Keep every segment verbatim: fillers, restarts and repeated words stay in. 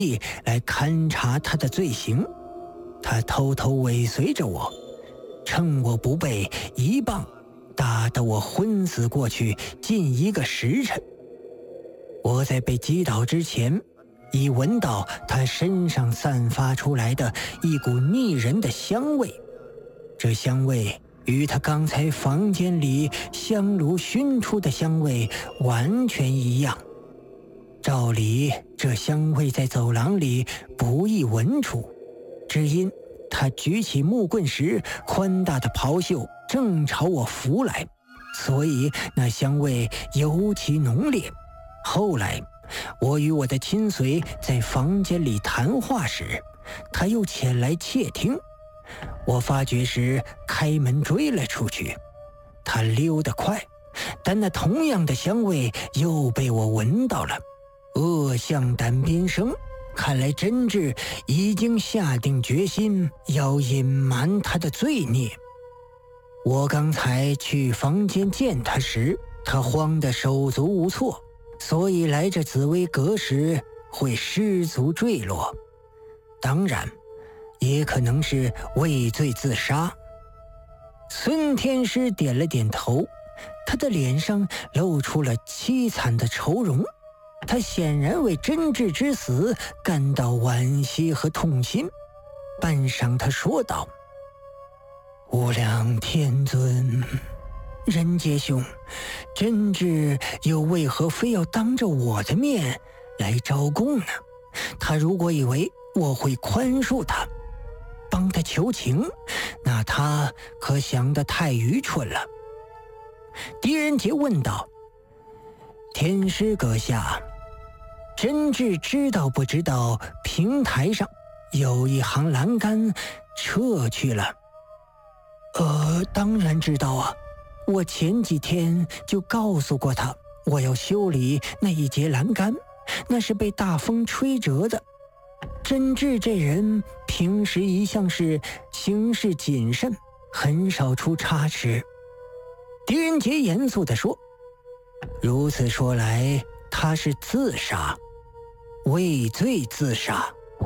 来勘察他的罪行。他偷偷尾随着我，趁我不备，一棒打得我昏死过去近一个时辰。我在被击倒之前，已闻到他身上散发出来的一股腻人的香味，这香味与他刚才房间里香炉熏出的香味完全一样。照理这香味在走廊里不易闻出，只因他举起木棍时宽大的袍袖正朝我拂来，所以那香味尤其浓烈。后来我与我的亲随在房间里谈话时，他又前来窃听。我发觉时开门追了出去，他溜得快，但那同样的香味又被我闻到了。恶向胆边生，看来真治已经下定决心要隐瞒他的罪孽。我刚才去房间见他时，他慌得手足无措，所以来这紫薇阁时会失足坠落。当然也可能是畏罪自杀。孙天师点了点头，他的脸上露出了凄惨的愁容，他显然为真治之死感到惋惜和痛心。半晌他说道：无量天尊，人杰兄，真治又为何非要当着我的面来招供呢？他如果以为我会宽恕他，帮他求情，那他可想得太愚蠢了。狄仁杰问道：天师阁下，真治知道不知道平台上有一行栏杆撤去了？呃，当然知道啊，我前几天就告诉过他，我要修理那一节栏杆，那是被大风吹折的。真治这人平时一向是行事谨慎，很少出差池。狄仁杰严肃地说：如此说来，他是自杀，畏罪自杀。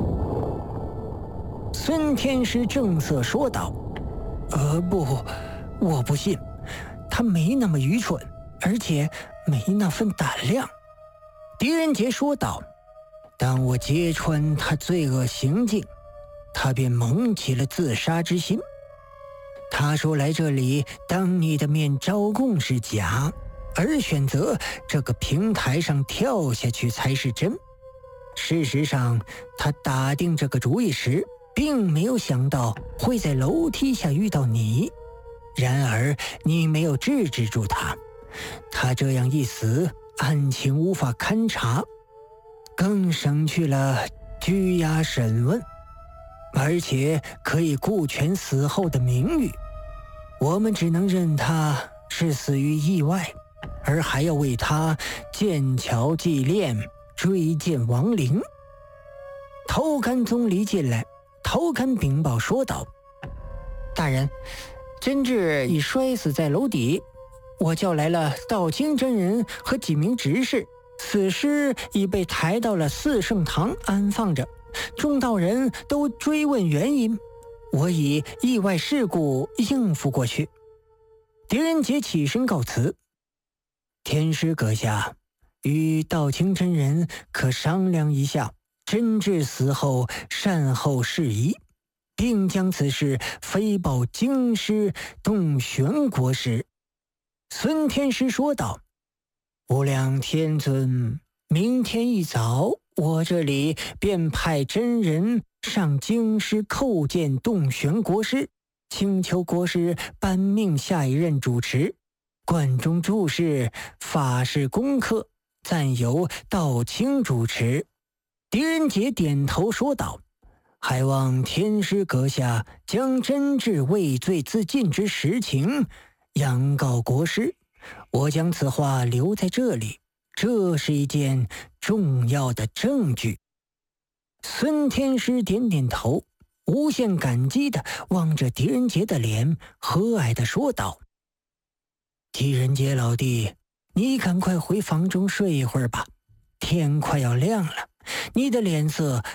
孙天师正色说道：呃不，我不信，他没那么愚蠢，而且没那份胆量。狄仁杰说道：当我揭穿他罪恶行径，他便萌起了自杀之心。他说来这里当你的面招供是假，而选择这个平台上跳下去才是真。事实上，他打定这个主意时，并没有想到会在楼梯下遇到你，然而你没有制止住他，他这样一死，案情无法勘察，更省去了拘押审问，而且可以顾全死后的名誉。我们只能认他是死于意外，而还要为他建桥祭炼，追荐亡灵。头干宗离进来，头干禀报说道：大人，真治已摔死在楼底，我叫来了道清真人和几名执事，死尸已被抬到了四圣堂安放着，众道人都追问原因，我以意外事故应付过去。狄仁杰起身告辞：天师阁下，与道清真人可商量一下真治死后善后事宜，并将此事飞报京师洞玄国师。孙天师说道：无量天尊，明天一早我这里便派真人上京师叩见洞玄国师，请求国师颁命下一任主持。观中注释法事功课暂由道清主持。狄仁杰点头说道：还望天师阁下将真治畏罪自尽之实情阳告国师，我将此话留在这里，这是一件重要的证据。孙天师点点头，无限感激地望着狄仁杰的脸，和蔼地说道：狄仁杰老弟，你赶快回房中睡一会儿吧，天快要亮了， 你的脸色